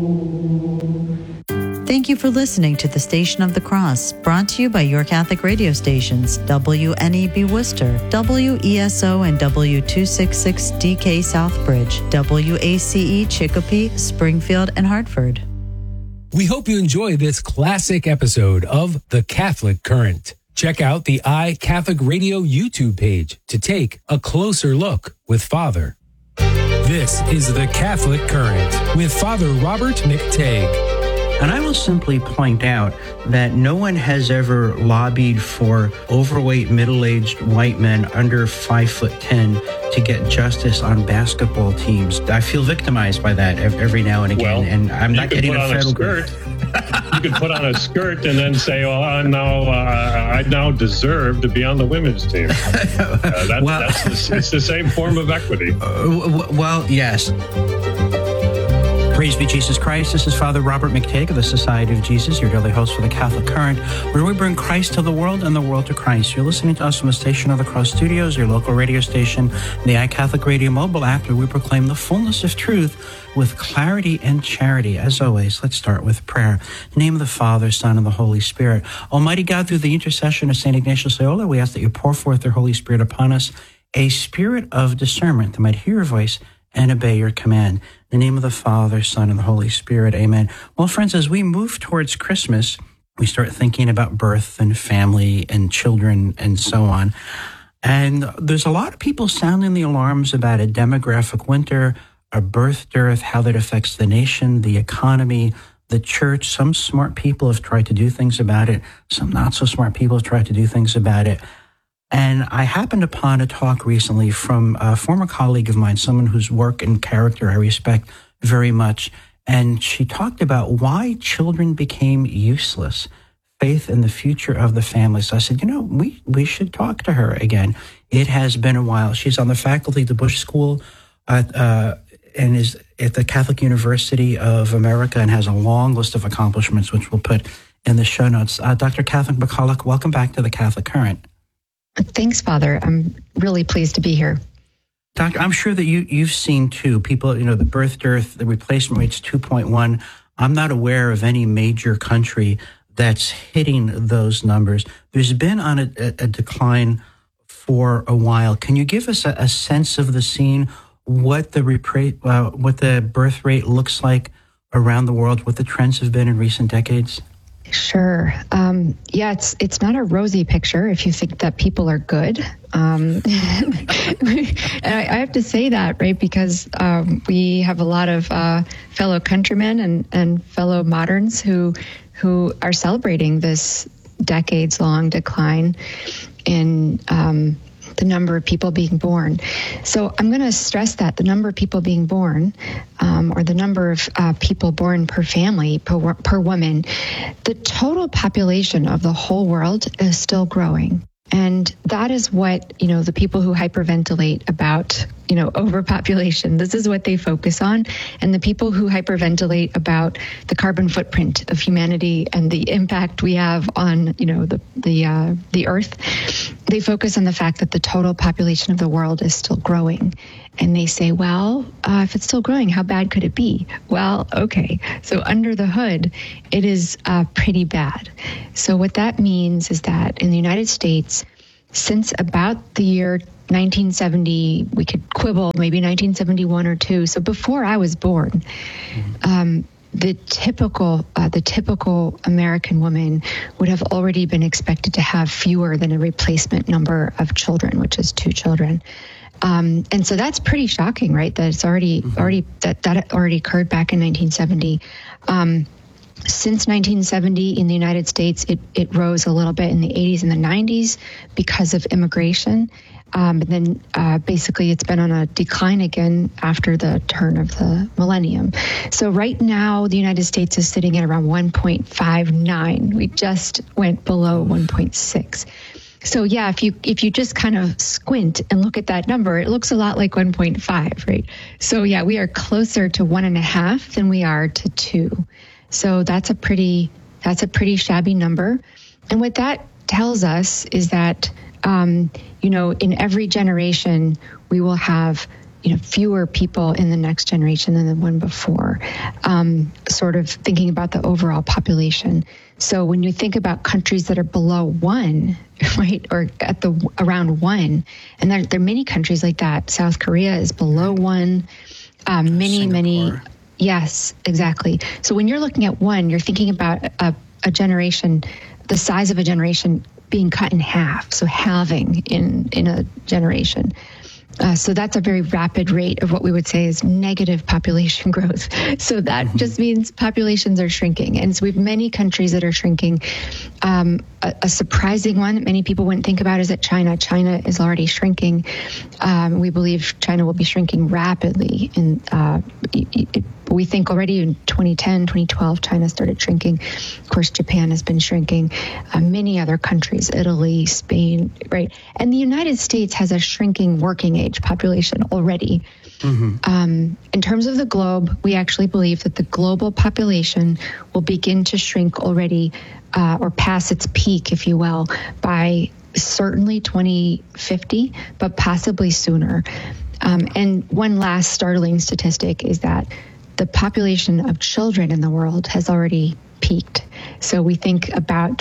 Thank you for listening to the Station of the Cross, brought to you by your Catholic radio stations, WNEB Worcester, WESO and W266DK Southbridge, WACE Chicopee, Springfield, and Hartford. We hope you enjoy this classic episode of The Catholic Current. Check out the iCatholic Radio YouTube page to take a closer look with Father. This is The Catholic Current with Father Robert McTague. And I will simply point out that no one has ever lobbied for overweight, middle-aged white men under 5'10" to get justice on basketball teams. I feel victimized by that every now and again, and I'm not getting a federal skirt. You could put on a skirt and then say, "Well, I now deserve to be on the women's team." It's the same form of equity. Well, yes. Praise be Jesus Christ. This is Father Robert McTague of the Society of Jesus, your daily host for the Catholic Current, where we bring Christ to the world and the world to Christ. You're listening to us from the Station of the Cross Studios, your local radio station, the iCatholic Radio mobile app, where we proclaim the fullness of truth with clarity and charity. As always, let's start with prayer. In the name of the Father, Son, and the Holy Spirit. Almighty God, through the intercession of St. Ignatius Loyola, we ask that you pour forth your Holy Spirit upon us, a spirit of discernment that might hear your voice and obey your command. In the name of the Father, Son, and the Holy Spirit. Amen. Well, friends, as we move towards Christmas, we start thinking about birth and family and children and so on. And there's a lot of people sounding the alarms about a demographic winter, a birth dearth, how that affects the nation, the economy, the church. Some smart people have tried to do things about it. Some not so smart people have tried to do things about it. And I happened upon a talk recently from a former colleague of mine, someone whose work and character I respect very much. And she talked about why children became useless, faith in the future of the family. So I said, we should talk to her again. It has been a while. She's on the faculty of the Bush School and is at the Catholic University of America and has a long list of accomplishments, which we'll put in the show notes. Dr. Catherine McCulloch, welcome back to the Catholic Current. Thanks, Father. I'm really pleased to be here. Doctor, I'm sure that you've seen too, people, the birth dearth, the replacement rate's 2.1. I'm not aware of any major country that's hitting those numbers. There's been on a decline for a while. Can you give us a sense of the scene, what the birth rate looks like around the world, what the trends have been in recent decades? Sure. It's not a rosy picture if you think that people are good. And I have to say that, right, because we have a lot of fellow countrymen and fellow moderns who are celebrating this decades-long decline in the number of people being born. So I'm going to stress that the number of people being born, or the number of people born per family, per woman, the total population of the whole world is still growing. And that is what, the people who hyperventilate about, overpopulation, this is what they focus on. And the people who hyperventilate about the carbon footprint of humanity and the impact we have on, the earth, they focus on the fact that the total population of the world is still growing. And they say, well, if it's still growing, how bad could it be? Well, okay. So under the hood, it is pretty bad. So what that means is that in the United States, since about the year 1970, we could quibble, maybe 1971 or two. So before I was born, the typical American woman would have already been expected to have fewer than a replacement number of children, which is 2 children. And so that's pretty shocking, right? That it's already occurred back in 1970. Since 1970 in the United States, it rose a little bit in the 80s and the 90s because of immigration. And then basically it's been on a decline again after the turn of the millennium. So right now, the United States is sitting at around 1.59. We just went below 1.6. So yeah, if you just kind of squint and look at that number, it looks a lot like 1.5, right? So yeah, we are closer to 1.5 than we are to 2. So that's a pretty shabby number. And what that tells us is that, in every generation, we will have fewer people in the next generation than the one before, sort of thinking about the overall population. So when you think about countries that are below 1, right, or at around 1, and there are many countries like that. South Korea is below 1. Many. Yes, exactly. So when you're looking at 1, you're thinking about a generation, the size of a generation being cut in half, so halving in a generation. So that's a very rapid rate of what we would say is negative population growth. So that just means populations are shrinking. And so we have many countries that are shrinking. A surprising one that many people wouldn't think about is that China. China is already shrinking. We believe China will be shrinking rapidly. And we think already in 2010, 2012, China started shrinking. Of course, Japan has been shrinking. Many other countries, Italy, Spain, right? And the United States has a shrinking working age population already. In terms of the globe, we actually believe that the global population will begin to shrink already or pass its peak, if you will, by certainly 2050, but possibly sooner. And one last startling statistic is that the population of children in the world has already peaked. So we think about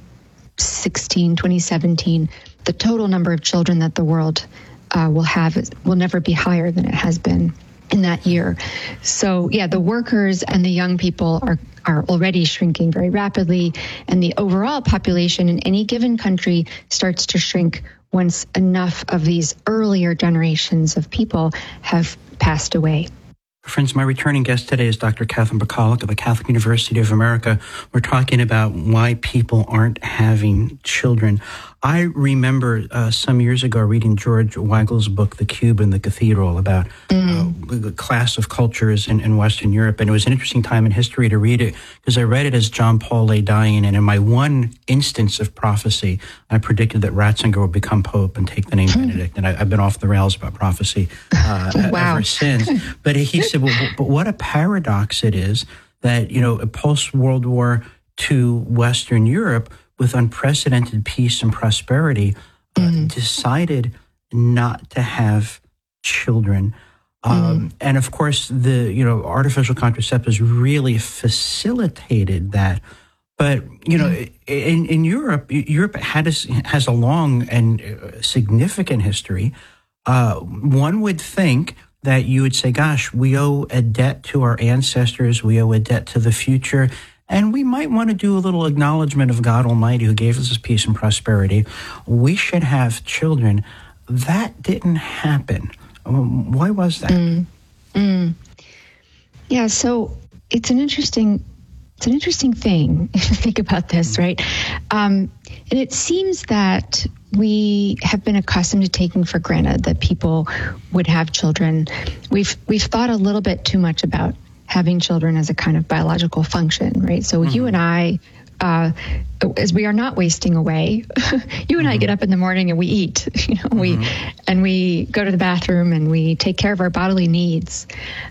2016, 2017, the total number of children that the world will never be higher than it has been in that year. So yeah, the workers and the young people are already shrinking very rapidly, and the overall population in any given country starts to shrink once enough of these earlier generations of people have passed away. Friends, my returning guest today is Dr. Catherine Bacalek of the Catholic University of America. We're talking about why people aren't having children. I remember some years ago reading George Weigel's book, The Cube and the Cathedral, about the class of cultures in Western Europe. And it was an interesting time in history to read it because I read it as John Paul lay dying. And in my one instance of prophecy, I predicted that Ratzinger would become Pope and take the name Benedict. And I've been off the rails about prophecy ever since. But he said, well, but what a paradox it is that, post-World War II Western Europe, with unprecedented peace and prosperity, decided not to have children. And of course, the artificial contraceptives really facilitated that. But in Europe has a long and significant history. One would think that you would say, gosh, we owe a debt to our ancestors, we owe a debt to the future, and we might want to do a little acknowledgement of God Almighty who gave us this peace and prosperity. We should have children. That didn't happen. Why was that? Yeah, so it's an interesting thing to think about this, right? And it seems that we have been accustomed to taking for granted that people would have children. We've thought a little bit too much about having children as a kind of biological function, right? So you and I, as we are not wasting away, you and I get up in the morning and we eat, we go to the bathroom and we take care of our bodily needs.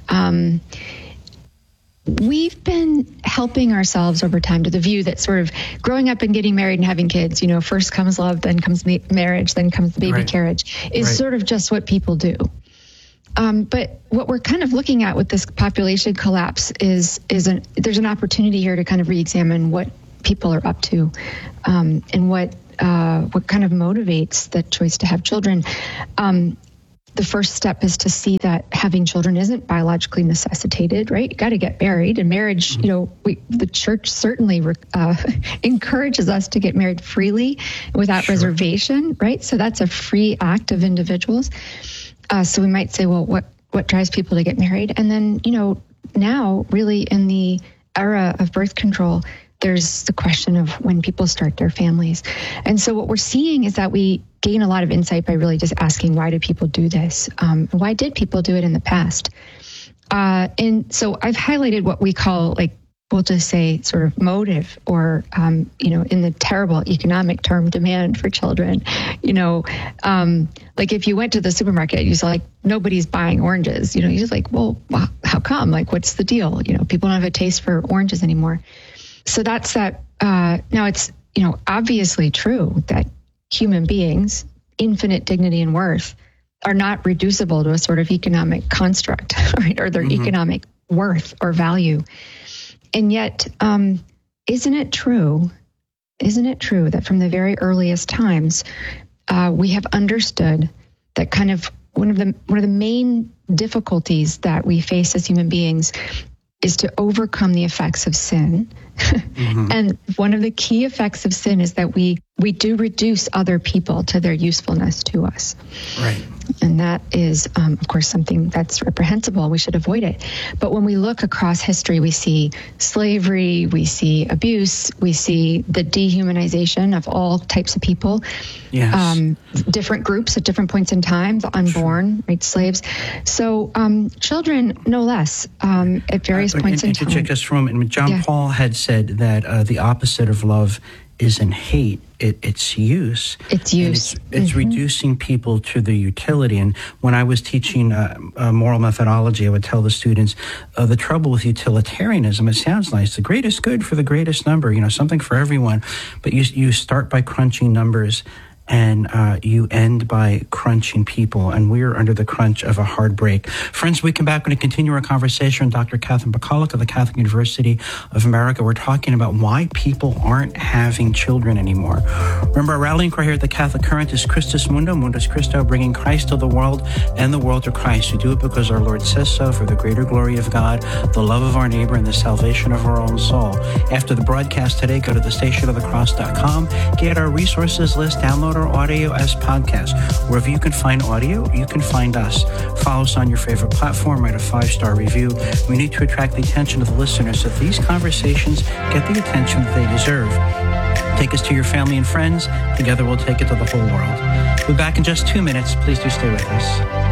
We've been helping ourselves over time to the view that sort of growing up and getting married and having kids, first comes love, then comes marriage, then comes the baby carriage, is sort of just what people do. But what we're kind of looking at with this population collapse is there's an opportunity here to kind of re-examine what people are up to, and what kind of motivates that choice to have children. The first step is to see that having children isn't biologically necessitated, right? You got to get married, and marriage, the church certainly encourages us to get married freely without reservation, right? So that's a free act of individuals. So we might say, well, what drives people to get married? And then, now really in the era of birth control, there's the question of when people start their families. And so what we're seeing is that we gain a lot of insight by really just asking, why do people do this? Why did people do it in the past? And so I've highlighted what we call, we'll just say sort of motive, or, in the terrible economic term, demand for children. If you went to the supermarket, you saw nobody's buying oranges, you're just well, how come? What's the deal? People don't have a taste for oranges anymore. So that's that. Now it's, obviously true that human beings, infinite dignity and worth, are not reducible to a sort of economic construct, right? Or their economic worth or value. And yet, isn't it true that from the very earliest times, we have understood that kind of one of the main difficulties that we face as human beings is to overcome the effects of sin. And one of the key effects of sin is that we do reduce other people to their usefulness to us. Right. And that is, of course, something that's reprehensible. We should avoid it. But when we look across history, we see slavery, we see abuse, we see the dehumanization of all types of people. Yes. Different groups at different points in time, the unborn, right, slaves. So children, no less, at various points in time. Just for a moment, John Paul had said that the opposite of love isn't hate, it's use. It's use. It's reducing people to their utility. And when I was teaching moral methodology, I would tell the students, the trouble with utilitarianism, it sounds nice, the greatest good for the greatest number, something for everyone. But you start by crunching numbers, and you end by crunching people, and we're under the crunch of a hard break. Friends, we come back, we're going to continue our conversation with Dr. Catherine Pakaluk of the Catholic University of America. We're talking about why people aren't having children anymore. Remember, our rallying cry here at the Catholic Current is Christus Mundo, Mundus Christo, bringing Christ to the world and the world to Christ. We do it because our Lord says so, for the greater glory of God, the love of our neighbor, and the salvation of our own soul. After the broadcast today, go to thestationofthecross.com, get our resources list, download our audio as podcast. Wherever you can find audio, you can find us. Follow us on your favorite platform, write a 5-star review. We need to attract the attention of the listeners so that these conversations get the attention that they deserve. Take us to your family and friends. Together we'll take it to the whole world. We'll be back in just 2 minutes. Please do stay with us.